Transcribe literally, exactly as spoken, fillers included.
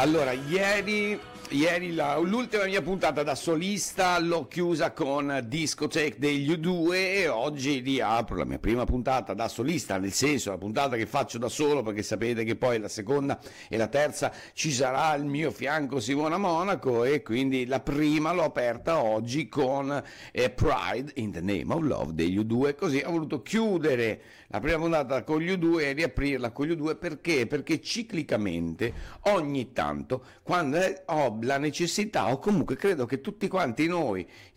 Allora, ieri, ieri la- l'ultima mia puntata da solista l'ho chiusa con Discotheque degli U due e oggi riapro la mia prima puntata da solista, nel senso la puntata che faccio da solo, perché sapete che poi la seconda e la terza ci sarà al mio fianco Simona Monaco, e quindi la prima l'ho aperta oggi con eh, Pride in the Name of Love degli U due. Così ho voluto chiudere la prima puntata con gli U due e riaprirla con gli U due. Perché? Perché ciclicamente ogni tanto, quando eh, ho la necessità, o comunque credo che tutti quanti noi